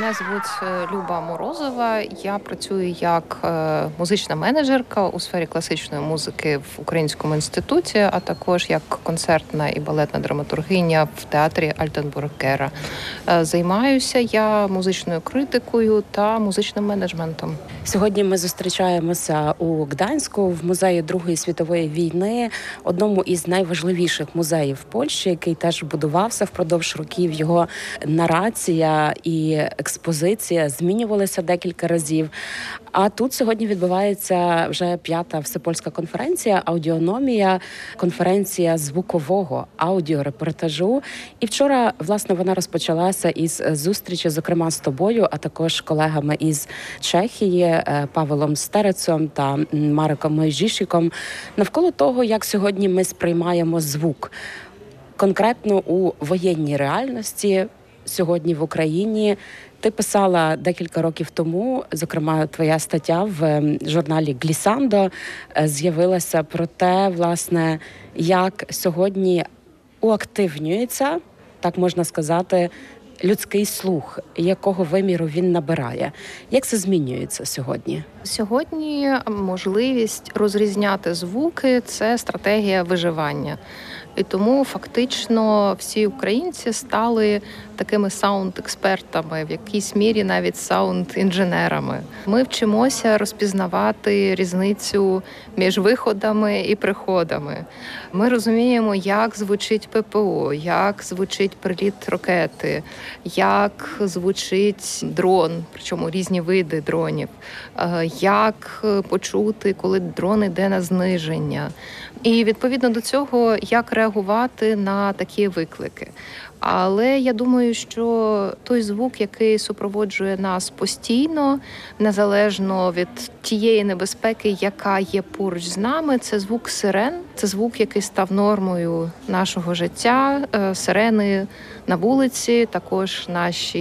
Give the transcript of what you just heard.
Мене звуть Люба Морозова. Я працюю як музична менеджерка у сфері класичної музики в Українському інституті, а також як концертна і балетна драматургиня в театрі Альтенбург-Гера. Займаюся я музичною критикою та музичним менеджментом. Сьогодні ми зустрічаємося у Гданську в музеї Другої світової війни, одному із найважливіших музеїв Польщі, який теж будувався впродовж років. Його нарація і експозиція змінювалися декілька разів. А тут сьогодні відбувається вже 5-та всепольська конференція «Аудіономія», конференція звукового аудіорепортажу. І вчора, власне, вона розпочалася із зустрічі, зокрема, з тобою, а також колегами із Чехії, Павелом Стерецом та Мареком Мойжішіком, навколо того, як сьогодні ми сприймаємо звук. Конкретно у воєнній реальності сьогодні в Україні. Ти писала декілька років тому, зокрема, твоя стаття в журналі «Глісандо» з'явилася про те, власне, як сьогодні уактивнюється, так можна сказати, людський слух, якого виміру він набирає. Як це змінюється сьогодні? Сьогодні можливість розрізняти звуки – це стратегія виживання. І тому фактично всі українці стали такими саунд-експертами, в якійсь мірі навіть саунд-інженерами. Ми вчимося розпізнавати різницю між виходами і приходами. Ми розуміємо, як звучить ППО, як звучить приліт ракети, як звучить дрон, причому різні види дронів, як почути, коли дрон йде на зниження. І відповідно до цього, як реагувати на такі виклики. Але я думаю, що той звук, який супроводжує нас постійно, незалежно від тієї небезпеки, яка є поруч з нами, це звук сирен. Це звук, який став нормою нашого життя. Сирени на вулиці, також наші